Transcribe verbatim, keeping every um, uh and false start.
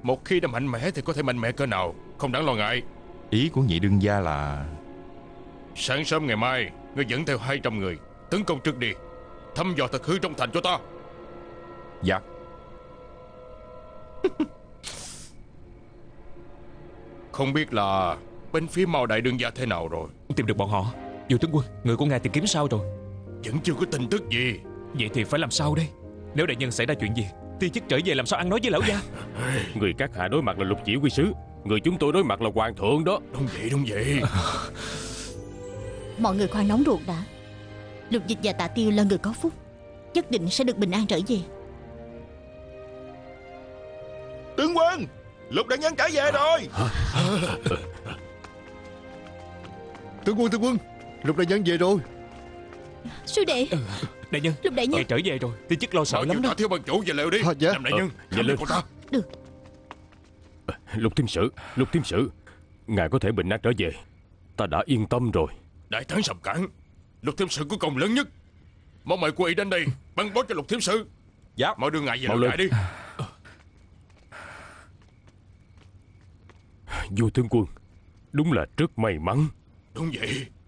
Một khi đã mạnh mẽ thì có thể mạnh mẽ cỡ nào, không đáng lo ngại. Ý của nhị đương gia là... Sáng sớm ngày mai, ngươi dẫn theo hai trăm người tấn công trước đi, thăm dò thật hư trong thành cho ta. Dạ. Không biết là bên phía Mao đại đương gia thế nào rồi? Tìm được bọn họ. Dù tướng quân, người của ngài tìm kiếm sao rồi? Vẫn chưa có tin tức gì. Vậy thì phải làm sao đây? Nếu đại nhân xảy ra chuyện gì, Ti chức trở về làm sao ăn nói với lão gia? Người các hạ đối mặt là Lục chỉ huy sứ, người chúng tôi đối mặt là hoàng thượng đó. Đúng vậy, đúng vậy. Mọi người khoan nóng ruột đã. Lục Dịch và Tạ Tiêu là người có phúc, nhất định sẽ được bình an trở về. Tướng quân, Lục đại nhân trở về rồi. Tướng quân, tướng quân, Lục đại nhân về rồi. Sư đệ. Đại nhân, Lục đại nhân ngài trở về rồi. Ti chức lo sợ Bảo lắm Diệu đó. Tạ Thiếu ban chủ về lều đi. À, dạ. Nam đại nhân, Dạ lên. cậu ta. Được. Lục thiên sử, Lục thiên sử, ngài có thể bình an trở về, ta đã yên tâm rồi. Đại thắng sầm cản, Lục thiêm sự có công lớn nhất. Mong mời quý đến đây băng bó cho Lục thiêm sự. Dạ. Mọi đưa ngài về Mau lều lên. trại đi. Vua tướng quân, đúng là rất may mắn. Đúng vậy.